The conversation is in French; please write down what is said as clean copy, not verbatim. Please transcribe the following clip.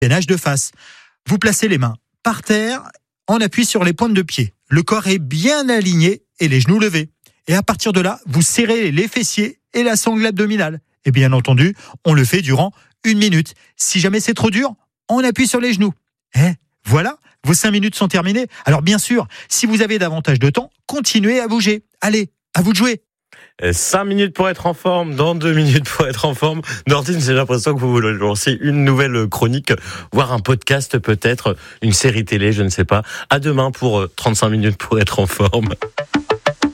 gainage de face. Vous placez les mains par terre, en appui sur les pointes de pied. Le corps est bien aligné et les genoux levés. Et à partir de là, vous serrez les fessiers et la sangle abdominale. Et bien entendu, on le fait durant 1 minute. Si jamais c'est trop dur, on appuie sur les genoux. Voilà, vos 5 minutes sont terminées. Alors bien sûr, si vous avez davantage de temps, continuez à bouger. Allez, à vous de jouer. 5 minutes pour être en forme, dans 2 minutes pour être en forme. Nordine, j'ai l'impression que vous voulez lancer une nouvelle chronique, voire un podcast peut-être, une série télé, je ne sais pas. À demain pour 35 minutes pour être en forme.